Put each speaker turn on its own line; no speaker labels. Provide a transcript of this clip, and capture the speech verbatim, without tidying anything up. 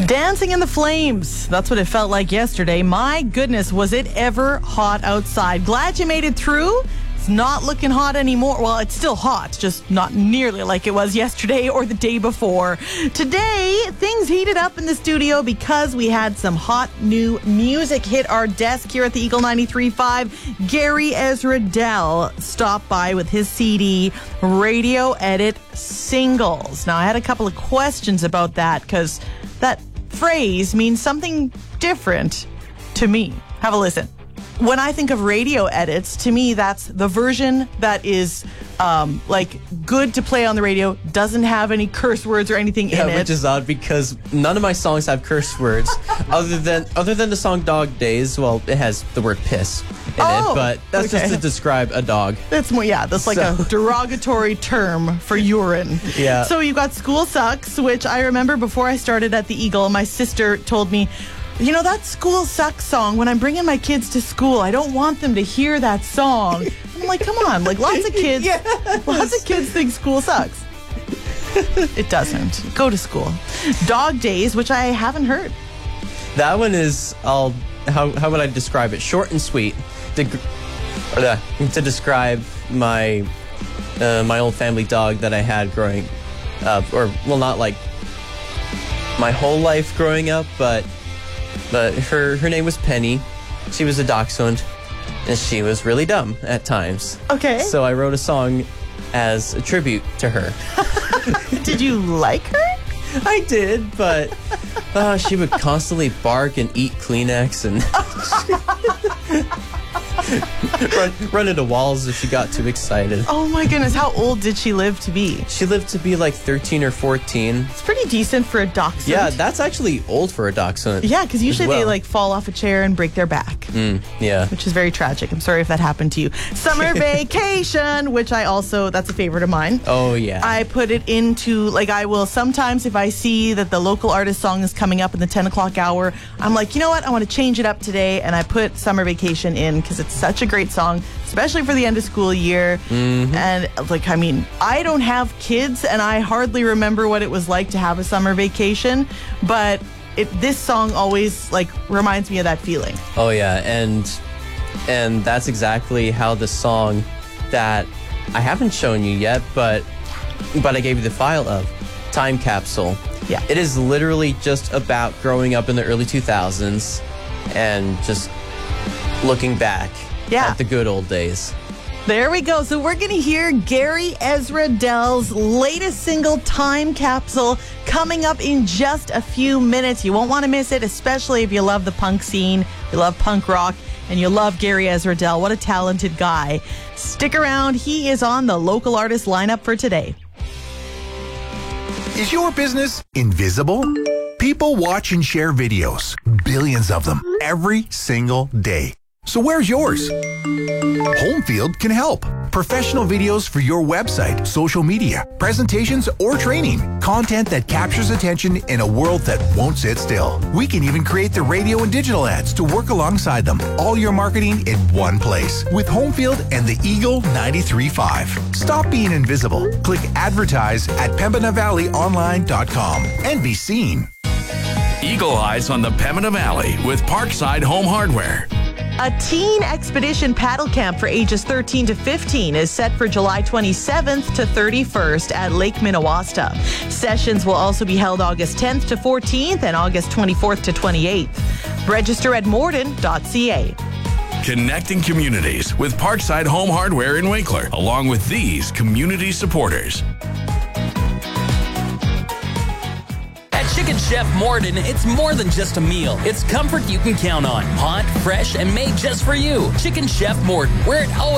Dancing in the flames. That's what it felt like yesterday. My goodness, was it ever hot outside. Glad you made it through. It's not looking hot anymore. Well, it's still hot, just not nearly like it was yesterday or the day before. Today, things heated up in the studio because we had some hot new music hit our desk here at the Eagle ninety-three point five. Gary Ezra Dell stopped by with his C D, Radio Edit Singles. Now, I had a couple of questions about that because that phrase means something different to me. Have a listen. When I think of radio edits, to me, that's the version that is um, like good to play on the radio, doesn't have any curse words or anything
yeah,
in it.
Which is odd because none of my songs have curse words other than other than the song Dog Days. Well, it has the word piss in
oh,
it, but that's
okay.
just to describe a dog.
That's more, yeah, that's like so. a derogatory term for urine.
Yeah.
So you got School Sucks, which I remember before I started at the Eagle, my sister told me, you know, that School Sucks song, when I'm bringing my kids to school, I don't want them to hear that song. I'm like, come on, like lots of kids, yes. lots of kids think school sucks. It doesn't. Go to school. Dog Days, which I haven't heard.
That one is, I'll, how, how would I describe it? Short and sweet. To, uh, to describe my, uh, my old family dog that I had growing up, or, well, not like my whole life growing up, but But her, her name was Penny. She was a dachshund, and she was really dumb at times.
Okay.
So I wrote a song as a tribute to her.
Did you like her?
I did, but uh, she would constantly bark and eat Kleenex and run, run into walls if she got too excited.
Oh my goodness, how old did she live to be?
She lived to be like thirteen or fourteen.
It's pretty decent for a dachshund.
Yeah, that's actually old for a dachshund.
Yeah, because usually
well.
they like fall off a chair and break their back.
Mm, yeah.
Which is very tragic. I'm sorry if that happened to you. Summer Vacation, which I also, that's a favorite of mine.
Oh, yeah.
I put it into, like I will sometimes if I see that the local artist song is coming up in the ten o'clock hour, I'm like, you know what, I want to change it up today, and I put Summer Vacation in because it's such a great song, especially for the end of school year.
Mm-hmm.
And like, I mean, I don't have kids and I hardly remember what it was like to have a summer vacation, but it, this song always like reminds me of that feeling.
Oh yeah, and and that's exactly how the song that I haven't shown you yet, but but I gave you the file of, Time Capsule.
Yeah.
It is literally just about growing up in the early two thousands and just looking back
yeah.
at the good old days.
There we go. So we're going to hear Gary Ezra Dell's latest single, Time Capsule, coming up in just a few minutes. You won't want to miss it, especially if you love the punk scene, you love punk rock, and you love Gary Ezra Dell. What a talented guy. Stick around. He is on the local artist lineup for today.
Is your business invisible? People watch and share videos, billions of them, every single day. So where's yours? Homefield can help. Professional videos for your website, social media, presentations, or training. Content that captures attention in a world that won't sit still. We can even create the radio and digital ads to work alongside them. All your marketing in one place with Homefield and the Eagle ninety-three point five. Stop being invisible. Click advertise at pembina valley online dot com and be seen.
Eagle Eyes on the Pembina Valley with Parkside Home Hardware.
A teen expedition paddle camp for ages thirteen to fifteen is set for July twenty-seventh to thirty-first at Lake Minnewasta. Sessions will also be held August tenth to fourteenth and August twenty-fourth to twenty-eighth. Register at morden dot c a.
Connecting communities with Parkside Home Hardware in Winkler, along with these community supporters.
Chicken Chef Morden, it's more than just a meal. It's comfort you can count on. Hot, fresh, and made just for you. Chicken Chef Morden, where it always